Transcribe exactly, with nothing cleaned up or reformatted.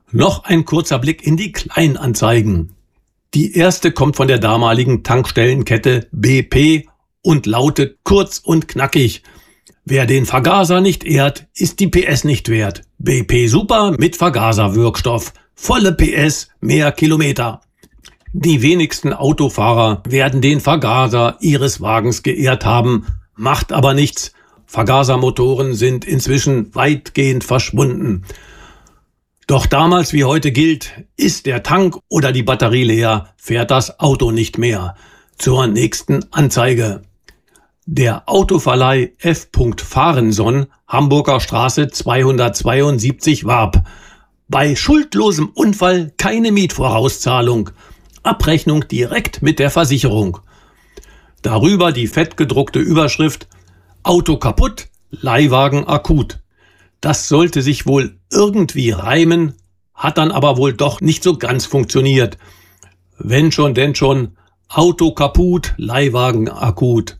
Noch ein kurzer Blick in die Kleinanzeigen. Die erste kommt von der damaligen Tankstellenkette B P und lautet kurz und knackig: Wer den Vergaser nicht ehrt, ist die P S nicht wert. B P Super mit Vergaserwirkstoff. Volle P S, mehr Kilometer. Die wenigsten Autofahrer werden den Vergaser ihres Wagens geehrt haben, macht aber nichts. Vergasermotoren sind inzwischen weitgehend verschwunden. Doch damals wie heute gilt, ist der Tank oder die Batterie leer, fährt das Auto nicht mehr. Zur nächsten Anzeige. Der Autoverleih F. Fahrenson, Hamburger Straße zweihundertzweiundsiebzig Warp. Bei schuldlosem Unfall keine Mietvorauszahlung. Abrechnung direkt mit der Versicherung. Darüber die fettgedruckte Überschrift: Auto kaputt, Leihwagen akut. Das sollte sich wohl irgendwie reimen, hat dann aber wohl doch nicht so ganz funktioniert. Wenn schon, denn schon, Auto kaputt, Leihwagen akut.